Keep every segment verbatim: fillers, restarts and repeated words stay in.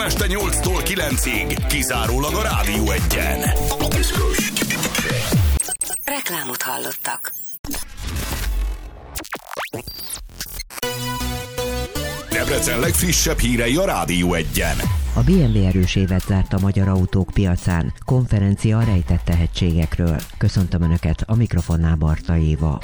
este nyolctól kilencig, kizárólag a Rádió Egyen. Reklámot hallottak. Debrecen legfrissebb hírei a Rádió Egyen. A bé em vé erős évet zárt a magyar autók piacán. Konferencia a rejtett tehetségekről. Köszöntöm Önöket, a mikrofonnál Barta Éva.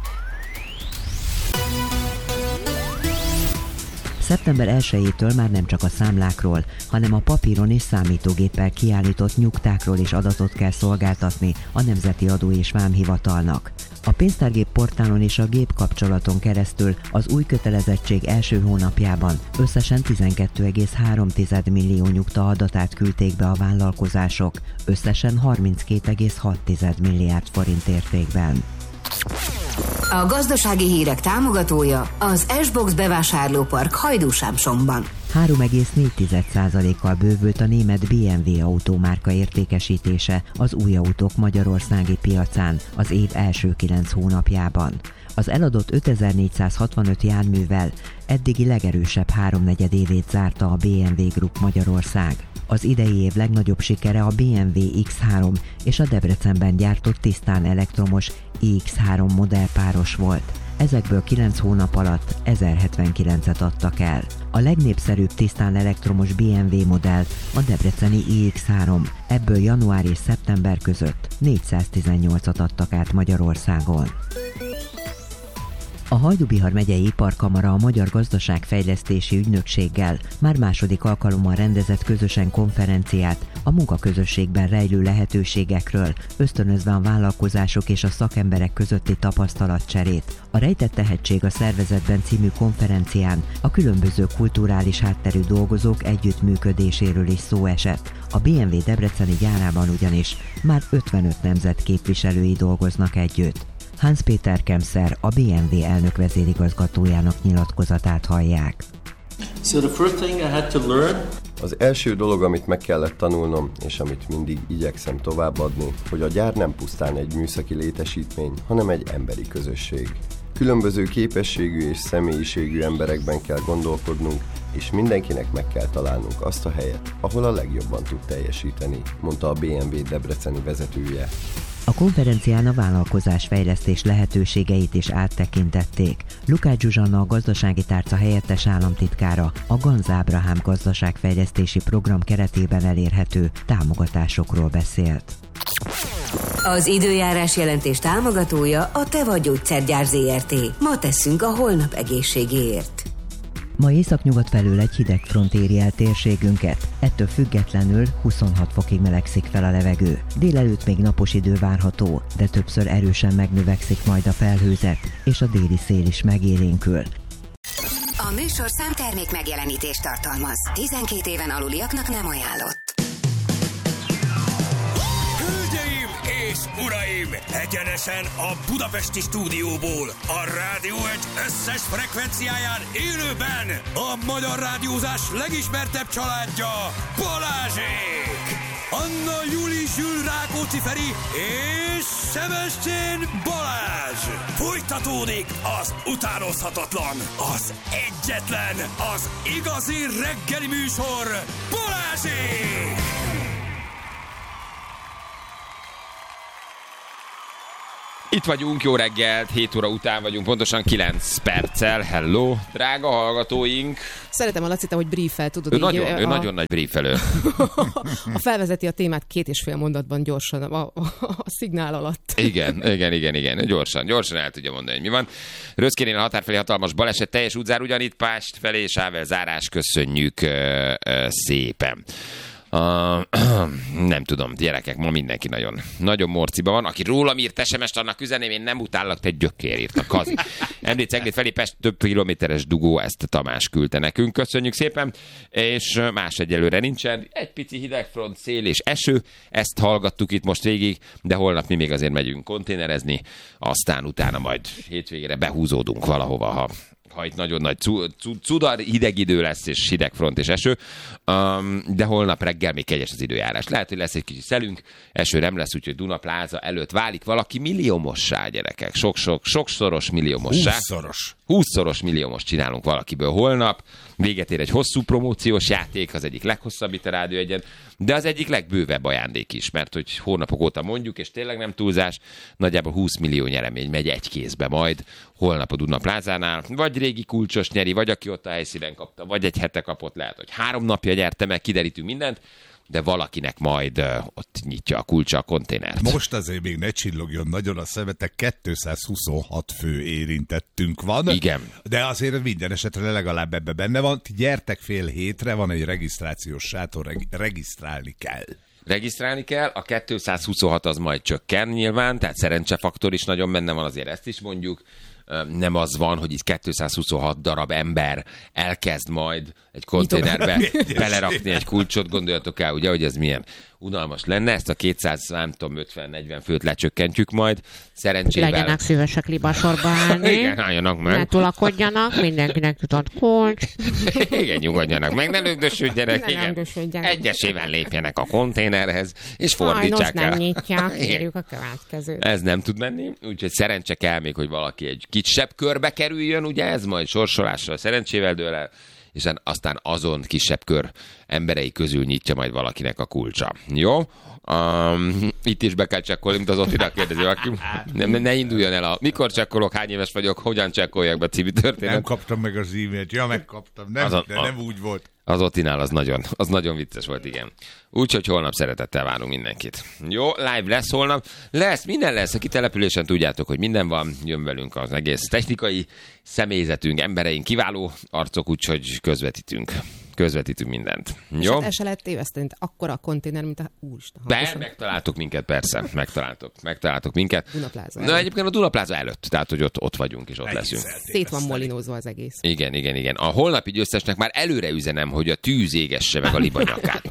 szeptember elsejétől már nem csak a számlákról, hanem a papíron és számítógéppel kiállított nyugtákról is adatot kell szolgáltatni a Nemzeti Adó és Vámhivatalnak. A pénztárgép portálon és a gépkapcsolaton keresztül az új kötelezettség első hónapjában összesen tizenkét egész három millió nyugta adatát küldték be a vállalkozások, összesen harminckét egész hat milliárd forint értékben. A gazdasági hírek támogatója az S-Box bevásárlópark Hajdúsámsomban. három egész négy százalékkal bővült a német bé em vé autómárka értékesítése az új autók magyarországi piacán az év első kilenc hónapjában. Az eladott ötezer-négyszázhatvanöt járművel eddigi legerősebb háromnegyed évét zárta a bé em vé Group Magyarország. Az idei év legnagyobb sikere a bé em vé iksz három és a Debrecenben gyártott tisztán elektromos i iksz három modellpáros volt. Ezekből kilenc hónap alatt ezerhetvenkilencet adtak el. A legnépszerűbb tisztán elektromos bé em vé modell a debreceni i iksz három, ebből január és szeptember között négyszáztizennyolcat adtak át Magyarországon. A Hajdú-Bihar megyei iparkamara a Magyar Gazdaságfejlesztési Ügynökséggel már második alkalommal rendezett közösen konferenciát a munkaközösségben rejlő lehetőségekről, ösztönözve a vállalkozások és a szakemberek közötti tapasztalatcserét. A Rejtett tehetség a szervezetben című konferencián a különböző kulturális hátterű dolgozók együttműködéséről is szó esett. A bé em vé debreceni gyárában ugyanis már ötvenöt nemzet képviselői dolgoznak együtt. Hans Péter Kemszer, a bé em vé elnök vezérigazgatójának nyilatkozatát hallják. So the first thing I had to learn. Az első dolog, amit meg kellett tanulnom, és amit mindig igyekszem továbbadni, hogy a gyár nem pusztán egy műszaki létesítmény, hanem egy emberi közösség. Különböző képességű és személyiségű emberekben kell gondolkodnunk, és mindenkinek meg kell találnunk azt a helyet, ahol a legjobban tud teljesíteni, mondta a bé em vé debreceni vezetője. A konferencián a vállalkozásfejlesztés lehetőségeit is áttekintették. Lukács Zsuzsanna, a gazdasági tárca helyettes államtitkára a Ganz Ábrahám gazdaságfejlesztési program keretében elérhető támogatásokról beszélt. Az időjárás jelentés támogatója a Teva Gyógyszergyár zé er té. Ma teszünk a holnap egészségéért. Ma északnyugat felől egy hideg front éri el térségünket, ettől függetlenül huszonhat fokig melegszik fel a levegő. Délelőtt még napos idő várható, de többször erősen megnövekszik majd a felhőzet, és a déli szél is megélénkül. A műsor számtermék megjelenítést tartalmaz. tizenkét éven aluliaknak nem ajánlott. És uraim, egyenesen a budapesti stúdióból, a Rádió egy összes frekvenciáján élőben a magyar rádiózás legismertebb családja, Balázsék! Anna Júli Zsül Rákóczi Feri és Sebestyén Balázs! Folytatódik az utánozhatatlan, az egyetlen, az igazi reggeli műsor, Balázsék! Itt vagyunk, jó reggelt, hét óra után vagyunk, pontosan kilenc perccel. Hello, drága hallgatóink! Szeretem a Lacita, hogy briefel, tudod ő így. Nagyon, a, ő nagyon nagy briefelő. a felvezeti a témát két és fél mondatban gyorsan a, a, a szignál alatt. Igen, igen, igen, igen. Gyorsan, gyorsan el tudja mondani, hogy mi van. Röszkénél a határ felé hatalmas baleset, teljes útzár ugyanitt Pást felé, sável zárás, köszönjük ö, ö, szépen. Uh, nem tudom, gyerekek, ma mindenki nagyon, nagyon morciba van. Aki rólam írt es em est, annak üzeném, én nem utállak, te gyökér írt a Kazi. em dé Cegléd felé Pest több kilométeres dugó, ezt Tamás küldte nekünk. Köszönjük szépen, és más egyelőre nincsen. Egy pici hidegfront, szél és eső, ezt hallgattuk itt most végig, de holnap mi még azért megyünk konténerezni, aztán utána majd hétvégére behúzódunk valahova, ha ha itt nagyon nagy cudar, hideg idő lesz, és hidegfront és eső, um, de holnap reggel még kegyes az időjárás. Lehet, hogy lesz egy kicsi szelünk, eső nem lesz, úgyhogy Dunapláza előtt válik valaki milliómossá, gyerekek. Sok-sok, sokszoros milliómossá. húszszoros. húszszoros milliómos csinálunk valakiből holnap, véget ér egy hosszú promóciós játék, az egyik leghosszabb itt a Rádió egyen, de az egyik legbővebb ajándék is, mert hogy hónapok óta mondjuk, és tényleg nem túlzás, nagyjából húsz millió nyeremény megy egy kézbe majd holnap a Duna Plázánál, vagy régi kulcsos nyeri, vagy aki ott a helyszínen kapta, vagy egy hete kapott, lehet, hogy három napja nyerte meg, kiderítünk mindent, de valakinek majd uh, ott nyitja a kulcsa a konténert. Most azért még ne csillogjon nagyon a szemetek, kétszázhuszonhat fő érintettünk van. Igen. De azért minden esetre legalább ebbe benne van. Ti gyertek fél hétre, van egy regisztrációs sátor, reg- regisztrálni kell. Regisztrálni kell, a kétszázhuszonhat az majd csökken nyilván, tehát szerencsefaktor is nagyon benne van, azért ezt is mondjuk. Nem az van, hogy itt kétszázhuszonhat darab ember elkezd majd egy konténerbe belerakni egy kulcsot, gondoljatok el, ugye, hogy ez milyen unalmas lenne, ezt a kétszáz, nem tudom, ötven-negyven főt lecsökkentjük majd, szerencsével... Legyenek szívesek libasorba állni. Igen, álljanak meg. Ne tulakodjanak, mindenkinek jutott kulcs. Igen, nyugodjanak meg, ne lögdösödjenek, igen. Egyesével lépjenek a konténerhez, és fordítsák el. Sajnos nem nyitják, kérjük a következőt. Ez nem tud menni, úgyhogy szerencse kell még, hogy valaki egy kisebb körbe kerüljön, ugye ez majd sorsolással szerencsével dől el, és aztán azon kisebb kör emberei közül nyitja majd valakinek a kulcsa. Jó? Um, itt is be kell csekkolni, mint az Ottinak kérdezi valaki. Ne, ne induljon el a mikor csekkolok, hány éves vagyok, hogyan csekkoljak be című történet. Nem kaptam meg az e-mailt. Ja, megkaptam. Nem, a, de nem úgy volt. Az Ottinál az nagyon, az nagyon vicces volt, igen. Úgyhogy holnap szeretettel várunk mindenkit. Jó, live lesz holnap. Lesz, minden lesz. A kitelepülésen tudjátok, hogy minden van. Jön velünk az egész technikai személyzetünk, embereink, kiváló arcok, úgyhogy közvetítünk. Közvetítünk mindent. Jó? És hát el se lehet téveszteni, akkora a konténer, mint a úristen. De megtaláltok minket, persze. Megtaláltok, megtaláltok minket. Dunapláza. Na egyébként a Dunapláza előtt, tehát hogy ott, ott vagyunk és ott leszünk. Szét van molinózva az egész. Igen, igen, igen. A holnapi győztesnek már előre üzenem, hogy a tűz égesse meg a libanyakát.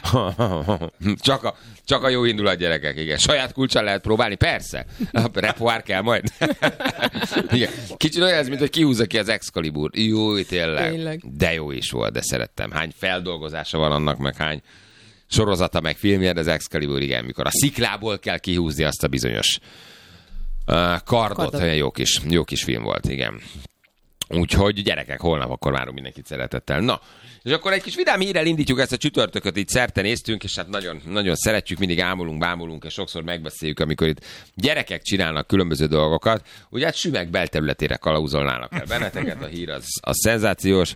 Csak a, csak a jó indulat, gyerekek, igen. Saját kulccsal lehet próbálni? Persze. A repoár kell majd. Igen. Kicsit olyan ez, mint hogy kihúzza ki az Excalibur. Jó, tényleg. tényleg. De jó is volt, de szerettem. Hány feldolgozása van annak, meg hány sorozata, meg filmje, de az Excalibur, igen, mikor a sziklából kell kihúzni azt a bizonyos uh, kardot. Kardot. Olyan jó kis, jó kis film volt, igen. Úgyhogy gyerekek, holnap akkor várunk mindenkit szeretettel. Na, és akkor egy kis vidám hírrel indítjuk ezt a csütörtököt, így szerte néztünk, és hát nagyon, nagyon szeretjük, mindig ámulunk, bámulunk, és sokszor megbeszéljük, amikor itt gyerekek csinálnak különböző dolgokat. Ugye hát Sümeg belterületére kalauzolnának el benneteket, a hír az, az szenzációs.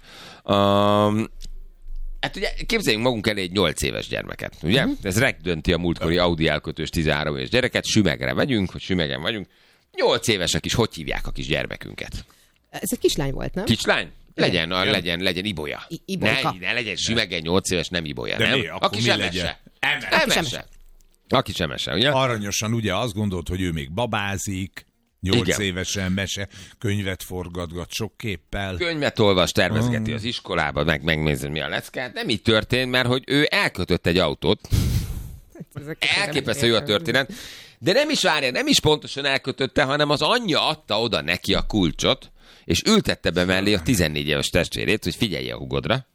Um, hát ugye képzeljünk magunk elé egy nyolc éves gyermeket, ugye? Uh-huh. Ez regdönti a múltkori Audi elkötős tizenhárom éves gyereket, Sümegre megyünk, hogy Sümegen vagyunk. nyolc évesek is, hogy hívják a kis gyermekünket? Ez egy kislány volt, nem? Kislány? Legyen, a, legyen, legyen Ibolya. I- Ibolyka. Ne, ne legyen Sümegen nyolc éves, nem Ibolya, de nem? Mi? Aki sem mese. Emese. Aki sem mese, ugye? Aranyosan ugye azt gondolt, hogy ő még babázik, nyolc Igen. évesen mese, könyvet forgatgat sok képpel. Könyvet olvas, tervezgeti az iskolába, meg megnézed, mi a lecke. Nem így történt, mert hogy ő elkötött egy autót. Elképesztő jó a történet. De nem is várja, nem is pontosan elkötötte, hanem az anyja adta oda neki a kulcsot, és ültette be mellé a tizennégy éves testvérét, hogy figyelj a hugodra.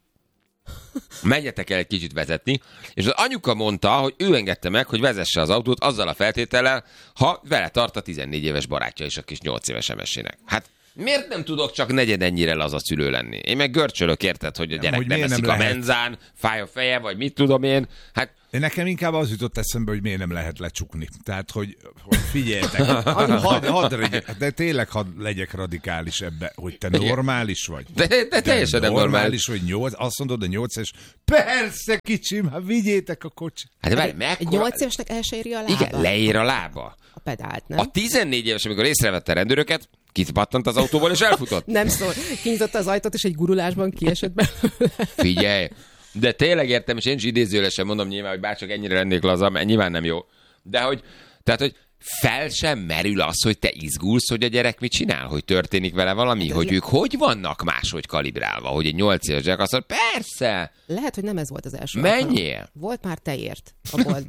Menjetek el egy kicsit vezetni, és az anyuka mondta, hogy ő engedte meg, hogy vezesse az autót azzal a feltétellel, ha vele tart a tizennégy éves barátja is a kis nyolc éves emesének. Hát miért nem tudok csak negyed ennyire laza szülő lenni? Én meg görcsölök, érted, hogy a gyerek nem, nem eszik a menzán, fáj a feje, vagy mit tudom én. Hát de nekem inkább az jutott eszembe, hogy miért nem lehet lecsukni. Tehát, hogy, hogy figyeljetek, hadd had legyek, de tényleg hadd legyek radikális ebbe, hogy te normális vagy. De, de, de teljesen nem normális vagy, nyolc, azt mondod, a nyolc éves, persze kicsim, hát vigyétek a kocsit. Hát várj, mekkora... Egy nyolc évesnek el se éri a lába? Igen, leér a lába. A pedált, nem? A tizennégy éves, amikor észrevette a rendőröket, kitpattant az autóból és elfutott. Nem szól, kinyitotta az ajtót, és egy gurulásban kiesett belőle. Figyelj! De tényleg értem, és én is idézőlesen mondom nyilván, hogy bárcsak ennyire lennék laza, mert nyilván nem jó. De hogy, tehát, hogy fel sem merül az, hogy te izgulsz, hogy a gyerek mit csinál, hogy történik vele valami, de hogy le... ők hogy vannak máshogy kalibrálva, hogy egy nyolc éves gyerek azt mondja, persze! Lehet, hogy nem ez volt az első. Menjél! Volt már tejért a boltban.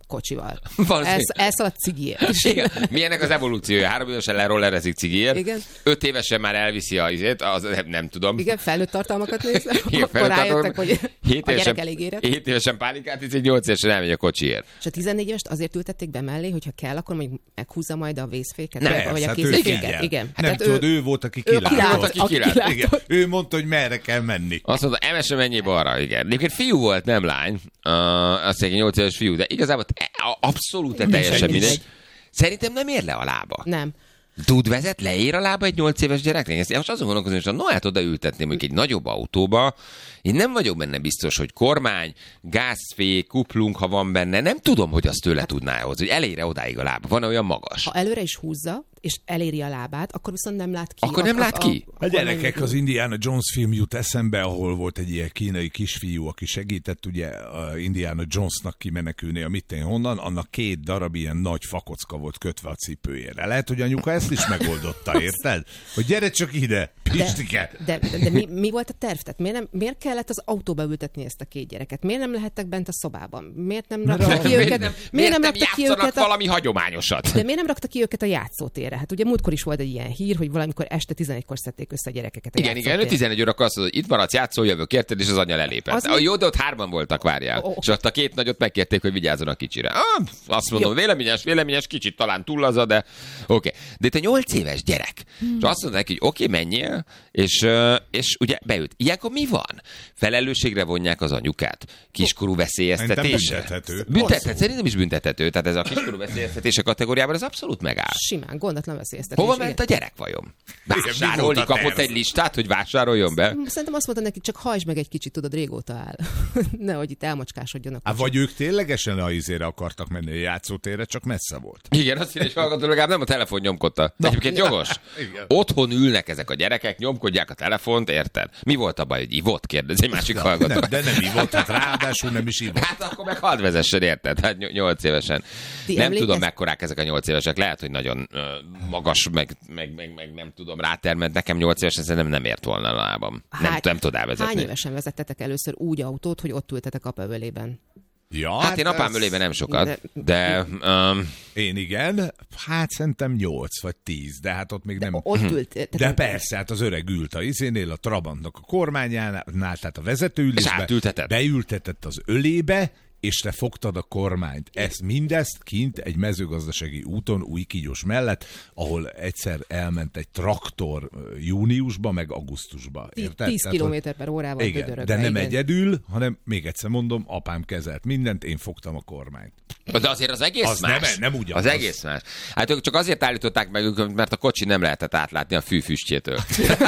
kocsival. Valószínűleg. Elsz, elszaladt cigiért. Igen. Milyennek az evolúciója? Három évesen lerollerezik cigiért. Igen. Öt évesen már elviszi a izét, az nem, nem tudom. Igen, felnőtt tartalmakat néznek, Igen, akkor rájöttek, hogy hét a évesen, gyerek elég érett. hét évesen pálinkát, így nyolc évesen elmegy a kocsiért. És a tizennégy évest azért ültették be mellé, hogyha kell, akkor mondjuk meghúzza majd a vészféket, Nem, vagy, vagy a hát ő kézféket. figyel. Igen. Nem hát tudod, ő, ő volt, aki ő kilátott. kilátott, aki aki kilátott. kilátott. Igen. Ő mondta, hogy merre kell menni. Azt mondta, emese mennyi balra, igen. Egyébként fiú volt, nem lány. Uh, azt mondja, nyolc éves fiú, de igazából te- abszolút teljesen mindegy. Szerintem nem ér le a lába. Nem. Tud vezet, leér a lába egy nyolc éves gyereknek? Ezt most azon gondolkozom, hogy no, hát odaültetném mondjuk egy nagyobb autóba, én nem vagyok benne biztos, hogy kormány, gázfék, kuplunk, ha van benne, nem tudom, hogy azt tőle hát, tudná hozni, hogy elére odáig a lába, van olyan magas. Ha előre is húzza, és eléri a lábát, akkor viszont nem lát ki. Akkor nem a, lát ki? A, a gyerekek, az Indiana Jones film jut eszembe, ahol volt egy ilyen kínai kisfiú, aki segített ugye a Indiana Jonesnak kimenekülni a mitén honnan, annak két darab ilyen nagy fakocka volt kötve a cipőjére. Lehet, hogy anyuka ezt is megoldotta, érted? Hogy gyere csak ide, Pistike! De, de, de mi, mi volt a terv? Tehát miért, nem, miért kellett az autóba ültetni ezt a két gyereket? Miért nem lehettek bent a szobában? Miért nem raktak ki őket? nem, Miért nem nem raktak ki játszanak őket a... valami hagyományosat? De miért nem raktak ki őket a játszótérre? Hát ugye múltkor is volt egy ilyen hír, hogy valamikor este tizenegykor szedték össze a gyerekeket a Igen, igen, ő tizenegy órakor azt mondta, hogy itt maradsz, játszol, jövök, érted, és az anyja lelépett. Az Az mi... Jó, de ott hárman voltak, várjál. Oh, oh. És ott a két nagyot megkérték, hogy vigyázzon a kicsire. Ah, azt mondom, véleményes, véleményes, kicsit talán túllaza, de oké. Okay. De itt a nyolc éves gyerek. Hmm. És azt mondta neki, hogy oké, okay, menjél, és, és ugye beült. Ilyenkor mi van? Felelősségre vonják az anyukát. Kiskorú veszélyeztetés. Büntethető. Büntethető. Szerintem is büntethető. Tehát ez a kiskorú veszélyeztetése kategóriában az abszolút megáll. Simán, gondatlan veszélyeztetés. Hova ment a gyerek vajon? Vásárolni kapott egy listát, hogy vásároljon be? Szerintem azt mondta neki, csak hajtsd meg egy kicsit, tudod, régóta áll. Nehogy itt elmocskásodjon. Há, vagy ők ténylegesen a izére akartak menni a játszótérre, csak messze volt. Igen, azt írja, hogy hallgató, legalább nem a telefon nyomkodta. Na, egyébként jogos. Igen. Otthon ülnek ezek a gyerekek, nyomkodják a telefont, érted? Mi volt a baj, hogy ivott? Kérdez egy másik hallgató. Nem, de nem ivott, hát ráadásul nem is ivott. Hát akkor meg hadd vezessen, érted? Hát nyolc évesen. Ti nem emlékez... tudom, mekkorák ezek a nyolc évesek. Lehet, hogy nagyon uh, magas, meg, meg, meg, meg nem tudom, rátermett. Nekem nyolc évesen szerintem nem ért volna a lábam. Nem, Hát, nem tud elvezetni. Hány évesen vezettetek először úgy autót, hogy ott ültetek apa ölében? Ja, Hát én apám ez... ölében nem sokat, De- de... Um, Én igen, hát szerintem nyolc vagy tíz, de hát ott még nem... Ott ült. De tehát- persze, hát az öreg ült a izénél, a Trabantnak a kormányánál, tehát a És vezetőülésbe, átültetett? beültetett az ölébe, és te fogtad a kormányt. Ezt mindezt kint egy mezőgazdasági úton, Újkígyos mellett, ahol egyszer elment egy traktor júniusba, meg augusztusba. Érted? tíz Tehát, kilométer per órával igen, gödörögve, de nem igen. egyedül, hanem még egyszer mondom, apám kezelt mindent, én fogtam a kormányt. De azért az egész Az más. nem- nem ugyanaz. Az egész más. Hát ők csak azért állították meg őket, mert a kocsi nem lehetett átlátni a fű füstjétől.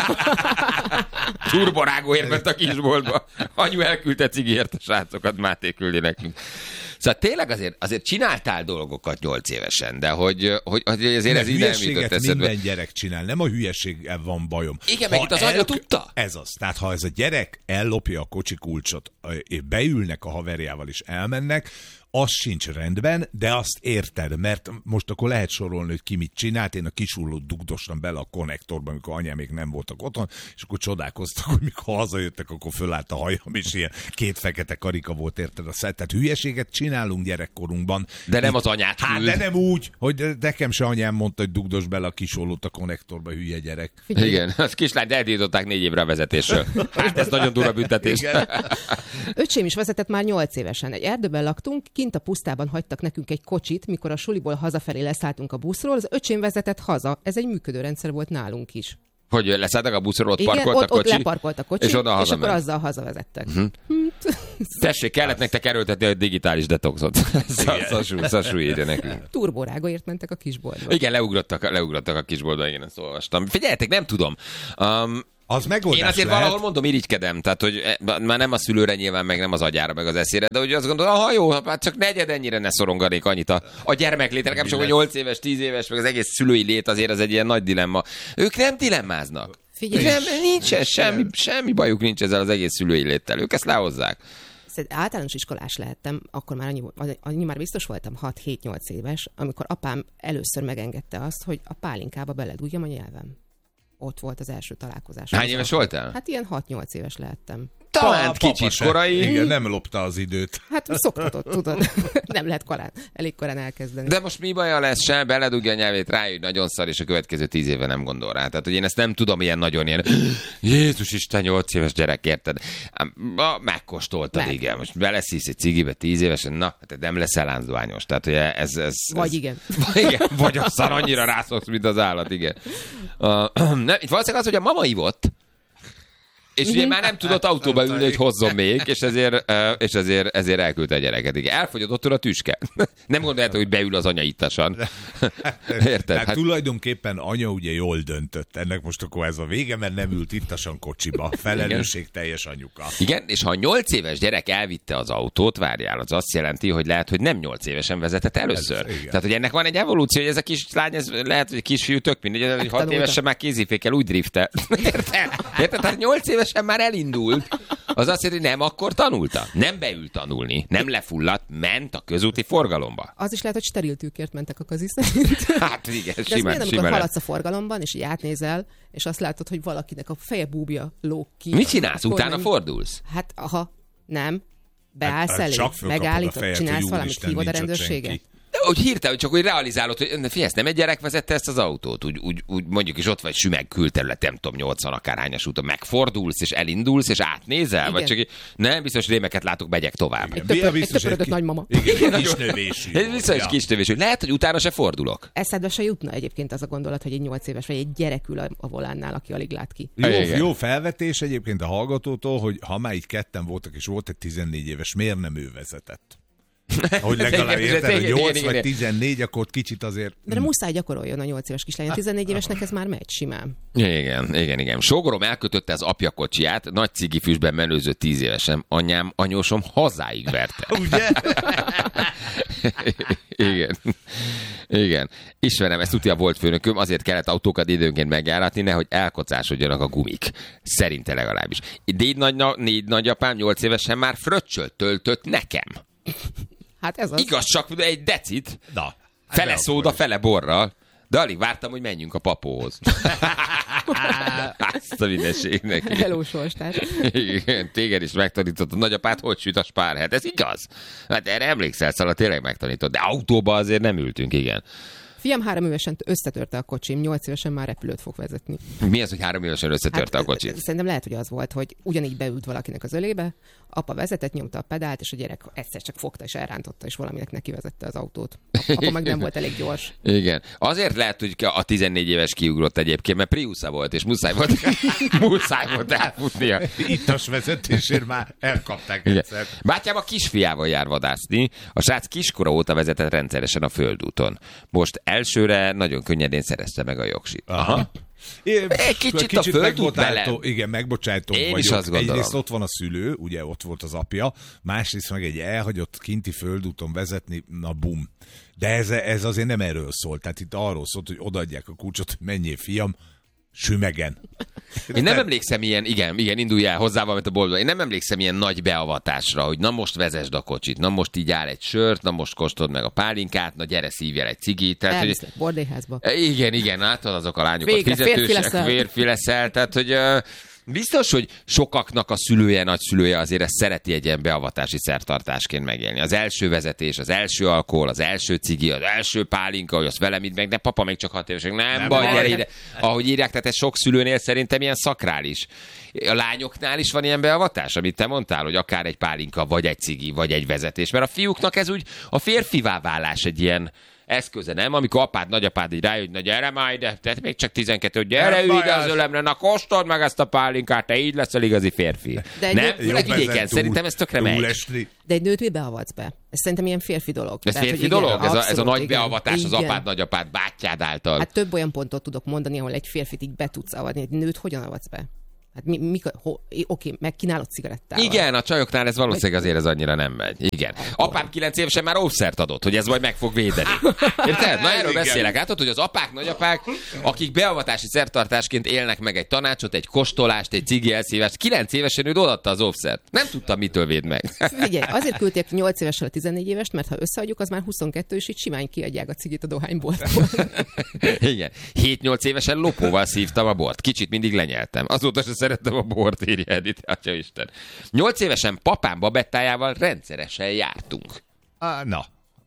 Turborágóért ment a kisboltba. Anyu elküldte cigiért a srácokat, Máté küldi nekünk. Szóval tényleg azért, azért csináltál dolgokat nyolc évesen, de hogy, hogy, hogy azért Ne, ez így nem jutott hülyeséget eszedbe. minden gyerek csinál, nem a hülyeséggel van bajom. Igen, meg itt az anya tudta. Ez az. Tehát ha ez a gyerek ellopja a kocsi kulcsot, és beülnek a haverjával és elmennek, az sincs rendben, de azt érted, mert most akkor lehet sorolni, hogy ki mit csinált. Én a kisullót dugdostam bele a konnektorba, amikor anyám még nem voltak otthon, és akkor csodálkoztak, hogy mikor hazajöttek, akkor fölállt a hajam, és ilyen két fekete karika volt, érted a szett. Tehát hülyeséget csinálunk gyerekkorunkban. De nem az anyát Hát, küld. de nem úgy, hogy nekem se anyám mondta, hogy dugdos bele a kisullót a konnektorba, hülye gyerek. Igen, az kislányt eltiltották négy évre a vezetésről. Hát ez nagyon durva büntetés. Öcsém is vezetett már nyolc évesen. Egy erdőben laktunk, kint a pusztában hagytak nekünk egy kocsit, mikor a suliból hazafelé leszálltunk a buszról, az öcsém vezetett haza. Ez egy működő rendszer volt nálunk is. Hogy leszálltak a buszról, ott Igen, parkolt ott, a kocsi, ott leparkolt a kocsi, és oda és hazament. akkor azzal hazavezettek. Uh-huh. Tessék, kellett nektek erőltetni a digitális detoxot. Szasú, szasú írja nekünk. Turborágóért mentek a kisboltba. Igen, leugrottak, leugrottak a kisboltban, igen, ezt olvastam. Figyeljetek, nem tudom. Um, Az megoldás Én azért lehet. valahol mondom, irigykedem, tehát hogy már nem a szülőre nyilván, meg nem az agyára, meg az eszére, de hogy azt gondolom, ha jó, hát csak negyed ennyire ne szoronganék annyit a, a gyermeklétre, nekem csak nyolc éves, tíz éves, meg az egész szülői lét azért az egy ilyen nagy dilemma. Ők nem dilemmáznak. Figyelj. Nem, nincsen, semmi, semmi bajuk nincs ezzel az egész szülői léttel. Ők ezt lehozzák. Szerintem általános iskolás lehettem, akkor már annyi, annyi már biztos voltam hat-hét-nyolc éves, amikor apám először megengedte azt, hogy a pálinkába beledújjam a nyelvem. Ott volt az első találkozás. Hány éves voltál? Hát ilyen hat-nyolc éves lehettem. talán Pa- kicsit se. korai. Igen, nem lopta az időt. Hát szoktatott, tudod. Nem lehet korán, elég korán elkezdeni. De most mi baja lesz se, beledugja a nyelvét rá, hogy nagyon szar, és a következő tíz éve nem gondol rá. Tehát, hogy én ezt nem tudom ilyen nagyon ilyen, Jézus Isten, nyolc éves gyerek, érted? Ma megkóstoltad, Meg. igen. Most beleszísz egy cigibe tíz évesen, na, hát nem leszel lánzdoányos. Tehát, hogy ez, ez, Vagy ez, igen. Vagy, igen, vagy aztán annyira rászoksz, mint az állat, igen. Uh, ne, itt valószínűleg az, hogy a mama ivott, és ugye már nem tudott autóba ülni, hogy hozzon még, és ezért, uh, és ezért, ezért elküldte a gyereket. Igen, elfogyott ott a tüske. Nem gondolta, hogy beül az anya ittasan. Érted? Tehát Hát, tulajdonképpen anya ugye jól döntött. Ennek most akkor ez a vége, mert nem ült ittasan kocsiba. Felelősségteljes anyuka. igen, és ha a nyolc éves gyerek elvitte az autót, várjál, az azt jelenti, hogy lehet, hogy nem nyolc évesen vezetett először. Ez, igen. Tehát, hogy ennek van egy evolúció, hogy ez a kis lány, ez lehet, hogy kisfiú tök mindegy, hogy hat Megtanulta. évesen már kézifékkel úgy driftel. Érted? Érted? Tehát nyolc évesen már elindult. Az azt jelenti, hogy nem akkor tanulta. Nem beült tanulni, nem lefulladt, ment a közúti forgalomba. Az is lehet, hogy steril tűkért mentek a kazi szerint. Hát igen, De ez simán, milyen, amikor simán. haladsz a forgalomban, és így átnézel, és azt látod, hogy valakinek a feje búbja lóg ki. Mit csinálsz? Akkor Utána nem- fordulsz? Hát, aha, nem. Beállsz Hát, elé, csak fölkapod a megállítod, fejet, csinálsz hogy valamit, úristen, hívod a nincs ott rendőrséget. senki. De úgy hirtelen, csak úgy realizálod, hogy figyelj, ezt nem egy gyerek vezette ezt az autót, úgy, úgy, úgy mondjuk is ott vagy sümeg külterület, nem tudom, nyolcvan akárhányas úton, megfordulsz, és elindulsz, és átnézel, Igen. vagy csak így, nem, biztos rémeket látok, megyek tovább. Igen. Töpör- Biztos, egy töpörödött ki- nagymama. Igen, egy kis növésű. Ez biztos Ja. kis tövés, lehet, hogy utána se fordulok. Eszedbe se jutna egyébként az a gondolat, hogy egy nyolc éves vagy egy gyerek ül a, a volánnál, aki alig lát ki. Jó, Igen. jó felvetés egyébként a hallgatótól, hogy ha már így ketten voltak, és volt egy tizennégy éves, miért nem ő vezetett? Hogy legalább Igen, érted, hogy igen, nyolc igen, vagy igen. tizennégy, akkor ott kicsit azért... De muszáj gyakoroljon a nyolc éves kislány. A tizennégy évesnek ez már megy simán. Igen, igen, igen. Sógorom elkötötte az apja kocsiját, nagy cigifüstben menőzött tíz évesen. Anyám, anyósom hazáig verte. Ugye? Igen. Igen. Ismerem, ezt tudja volt főnököm, azért kellett autókat időnként megjáratni, nehogy elkocásodjanak a gumik. Szerinte legalábbis. Négy, nagy, négy nagyapám nyolc évesen már fröccsölt töltött nekem. Hát ez az. Igaz, csak egy decit, Na. fele de szóda, akkor- fele borral, de alig vártam, hogy menjünk a papóhoz. Azt a mindenségnek. Hello, sorstás. Igen, téged is megtanított a nagyapát, hogy süt a spárhet. Ez igaz? Hát erre emlékszel, szóval tényleg megtanított. De autóba azért nem ültünk, igen. Fiam három évesen összetörte a kocsim, nyolc évesen már repülőt fog vezetni. Mi az, hogy három évesen összetörte a kocsit? Szerintem lehet, hogy az volt, hogy ugyanígy beült valakinek az ölébe, apa vezetett, nyomta a pedált, és a gyerek egyszer csak fogta és elrántotta, és valaminek neki vezette az autót. Apa meg nem volt elég gyors. Igen. Azért lehet, hogy a tizennégy éves kiugrott egyébként, mert Priusza volt, és muszáj volt, muszáj volt elfutnia. Ittas vezetésért már elkapták Igen. egyszer. Bátyám a kisfiával jár vadászni, a srác kiskora óta vezetett rendszeresen a földúton. Most elsőre nagyon könnyedén szerezte meg a jogsit. Aha. É, Egy kicsit a földút megbocsájtó- bele. Igen, megbocsájtó Én is vagyok. azt gondolom. Egyrészt ott van a szülő, ugye ott volt az apja, másrészt meg egy elhagyott kinti földúton vezetni, na bum. De ez, ez azért nem erről szól. Tehát itt arról szólt, hogy odaadják a kulcsot, hogy menjél fiam, sümegen. Én nem emlékszem ilyen, igen, igen, indulj el hozzá valamit a boltba. Én nem emlékszem ilyen nagy beavatásra, hogy na most vezesd a kocsit, na most így áll egy sört, na most kóstold meg a pálinkát, na gyere szívjál egy cigit. Tehát, hogy, Elviszlek bordélyházba. igen, igen, látod azok a lányokat Végre férfi fizetősek, leszel. férfi leszel, tehát hogy uh, biztos, hogy sokaknak a szülője, nagyszülője azért ezt szereti egy ilyen beavatási szertartásként megélni. Az első vezetés, az első alkohol, az első cigi, az első pálinka, hogy azt velem itt meg, de papa még csak hat évesek, nem, nem baj, baj. gyere ide. Ahogy írják, tehát ez sok szülőnél szerintem ilyen szakrális. A lányoknál is van ilyen beavatás, amit te mondtál, hogy akár egy pálinka, vagy egy cigi, vagy egy vezetés, mert a fiúknak ez úgy a férfivá válás egy ilyen eszköze, nem? Amikor apád, nagyapád így rájön, hogy na gyere már ide, tehát még csak tizenkettő, gyere, Nem ülj ide baj, az az- ölemre, na kóstold meg ezt a pálinkát, te így leszel igazi férfi. De egy nem? nő- Főleg Jobb vidéken, ezen szerintem túl- ez tökre megy. túlesni. De egy nőt mi beavatsz be? Ez szerintem ilyen férfi dolog. Ez Tehát, férfi hogy igen, dolog? Ez a, ez a abszolút, nagy igen. beavatás az Igen. apád, nagyapád, bátyád által. Hát több olyan pontot tudok mondani, ahol egy férfit így be tudsz avatni. Egy nőt hogyan avatsz be? Hát mi, mikor, ho, oké, megkínálod cigarettával. Igen, a csajoknál ez valószínűleg azért ez annyira nem megy. Igen. Apám kilenc évesen már offszert adott, hogy ez majd meg fog védeni. Érted? Na erről Igen. beszélek. Látod, hogy az apák, nagyapák, akik beavatási szertartásként élnek meg egy tanácsot, egy kostolást, egy cigi elszívást, kilenc évesen ő odaadta az offszert. Nem tudtam, mitől véd meg. Figyelj, azért küldték nyolc évesre a tizennégy évest, mert ha összeadjuk, az már huszonkettő, és így simán kiadják a cigit a dohányboltból. Igen. hét-nyolc évesen lopóval szívtam a bort. Kicsit mindig lenyeltem. Azóta se szerettem a bort, írja Edith, atya Isten. Nyolc évesen papám babettájával rendszeresen jártunk. Ah, na.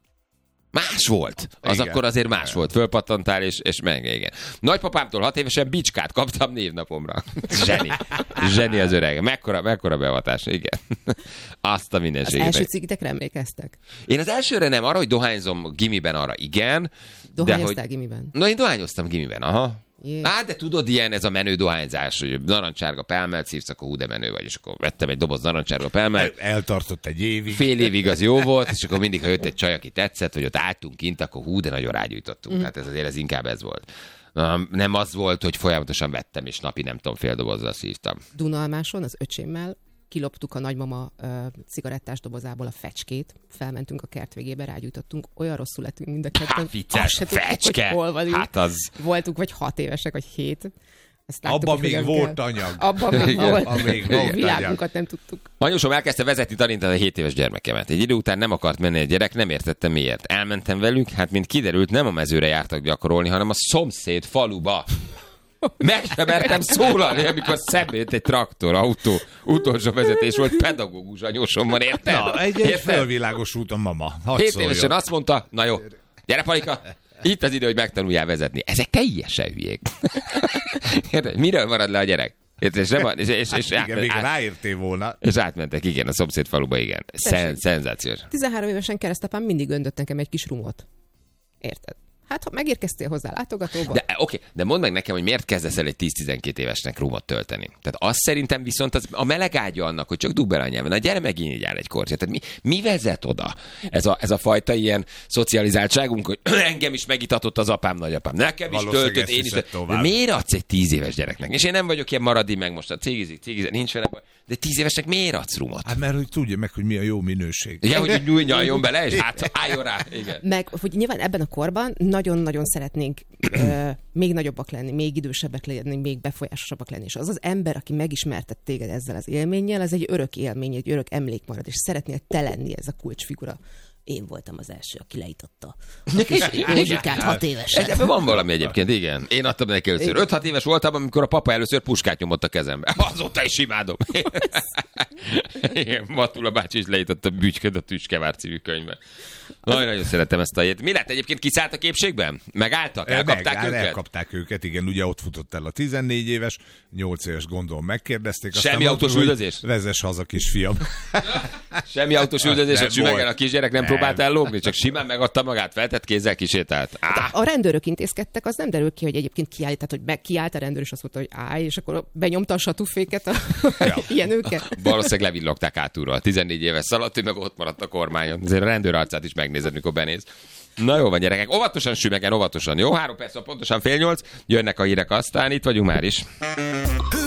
Más volt. Az Igen. akkor azért más volt. Fölpattantál, és, és meg, igen. Nagypapámtól hat évesen bicskát kaptam névnapomra. Zseni. Zseni az öreg. Mekkora, mekkora beavatás. Igen. Azt a Az mindenségét. első cigitekre emlékeztek? Én az elsőre nem, arra, hogy dohányzom gimiben, arra igen. Dohányoztál de hogy... gimiben? Na, én dohányoztam gimiben, aha. Jé. Á, de tudod, ilyen ez a menő dohányzás, hogy narancsárga pelmelt szívsz, akkor hú, de menő vagy, és akkor vettem egy doboz narancsárga pelmelt. El, eltartott egy évig. Fél évig az jó volt, és akkor mindig, ha jött egy csaj, aki tetszett, hogy ott álltunk kint, akkor hú, de nagyon rágyújtottunk. Mm. Tehát ez azért ez inkább ez volt. Nem az volt, hogy folyamatosan vettem, és napi nem tudom, fél dobozzal szívtam. Dunalmáson az öcsémmel kiloptuk a nagymama uh, cigarettás dobozából a fecskét, felmentünk a kert végébe, rágyújtottunk, olyan rosszul lettünk mind a ketten. Vicces, fecske! Hogy hol vagyunk. Hát az... Voltunk vagy hat évesek, vagy hét. Abban még volt anyag. Abban még volt. Még volt anyag. Világunkat nem tudtuk. Anyósom elkezdte vezetni tanítani a hét éves gyermekemet. Egy idő után nem akart menni a gyerek, nem értettem miért. Elmentem velük, hát mint kiderült, nem a mezőre jártak gyakorolni, hanem a szomszéd faluba. Meg sem mertem szólalni, amikor szembe jött egy traktor, autó, utolsó vezetés volt, pedagógus anyósomban, érted? Na, egy, egy fölvilágosult a mama. Hadd Hét szóljon. évesen azt mondta, na jó, gyere Palika, itt az idő, hogy megtanuljál vezetni. Ezek teljesen hülyék. Érted? Miről marad le a gyerek? És, nem, és, és, és, Hát igen, át, még át, ráértél volna. és átmentek, igen, a szomszéd faluba, igen. Szen, szenzációs. tizenhárom évesen keresztapám mindig öntött nekem egy kis rumot. Érted? Hát, ha megérkeztél hozzá látogatóba... De oké, de mondd meg nekem, hogy miért kezdesz el egy tíz-tizenkét évesnek rumot tölteni. Tehát azt szerintem viszont az a meleg ágya annak, hogy csak dugd bele a nyelven. Na gyere megint így áll egy kortyát. Tehát mi, mi vezet oda? Ez a, ez a fajta ilyen szocializáltságunk, hogy engem is megitatott az apám, nagyapám. Nekem is töltött, én is. De miért adsz egy tíz éves gyereknek? És én nem vagyok ilyen maradi meg most a cigizik, cigizik, nincs vele baj. De tíz évesnek miért adsz rumot? Hát mert hogy tudja meg, hogy mi a jó minőség. Igen, hogy úgy nyújnyaljon bele, és hát álljon rá. Igen. Meg, hogy nyilván ebben a korban nagyon-nagyon szeretnénk ö, még nagyobbak lenni, még idősebbek lenni, még befolyásosabbak lenni. És az az ember, aki megismertet téged ezzel az élménnyel, az egy örök élmény, egy örök emlék marad, és szeretnél te lenni ez a kulcsfigura. Én voltam az első, aki leította a kis Józsikát hat évesen. Ebben van valami egyébként, igen. Én adtam neki először. öt-hat éves voltam, amikor a papa először puskát nyomott a kezembe. Azóta is imádom. Igen, Matula bácsi is leított a Bütyköd a Tüskevár című könyvben. Nagyon-nagyon szeretem ezt a jét. Mi lett egyébként, kiszállt a képségben? Megálltak? Elkapták Meg, őket? Elkapták őket, igen. Ugye ott futott el a tizennégy éves, nyolc éves gondolom megkérdezték. Semmi autós üldözés? Vezess haza, kisfiam. Semmi autós üldözés, Nem hogy sümegen volt. a kisgyerek nem, nem próbált ellógni, csak simán megadta magát, feltett kézzel kisétált. Á, A rendőrök intézkedtek, az nem derül ki, hogy egyébként kiállít, tehát hogy meg kiállt a rendőr, és azt mondta, hogy állj, és akkor benyomta a satúféket, a Ja. ilyen őket. valószínűleg levillogták hátulról. tizennégy éves szaladt, ő meg ott maradt a kormányon. Azért a rendőr arcát is megnézed, mikor benéz. Na jó van, gyerekek, óvatosan sümegen, óvatosan. Jó, három perc, pontosan fél nyolc, jönnek a hírek, aztán itt vagyunk már is.